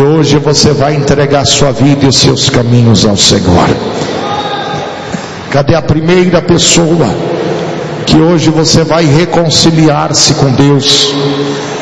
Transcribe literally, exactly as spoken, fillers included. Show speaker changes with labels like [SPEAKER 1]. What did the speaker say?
[SPEAKER 1] hoje você vai entregar sua vida e os seus caminhos ao Senhor? Cadê a primeira pessoa que hoje você vai reconciliar-se com Deus?